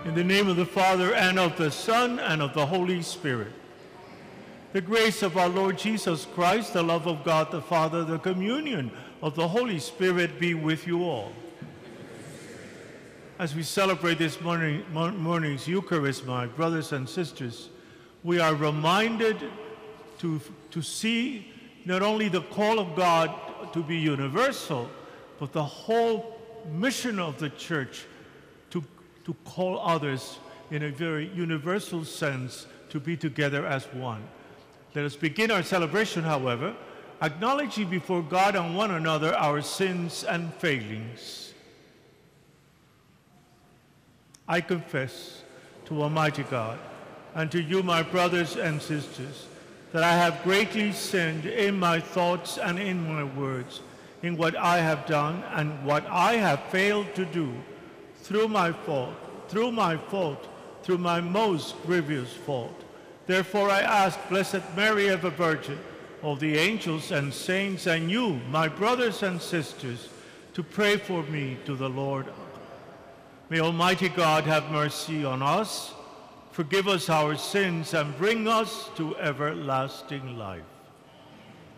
In the name of the Father, and of the Son, and of the Holy Spirit. The grace of our Lord Jesus Christ, the love of God the Father, the communion of the Holy Spirit be with you all. As we celebrate this morning's Eucharist, my brothers and sisters, we are reminded to see not only the call of God to be universal, but the whole mission of the Church to call others in a very universal sense to be together as one. Let us begin our celebration, however, acknowledging before God and one another our sins and failings. I confess to Almighty God and to you, my brothers and sisters, that I have greatly sinned in my thoughts and in my words, in what I have done and what I have failed to do, through my most grievous fault. Therefore I ask Blessed Mary, ever Virgin, all the angels and saints, and you, my brothers and sisters, to pray for me to the Lord. May Almighty God have mercy on us, forgive us our sins, and bring us to everlasting life.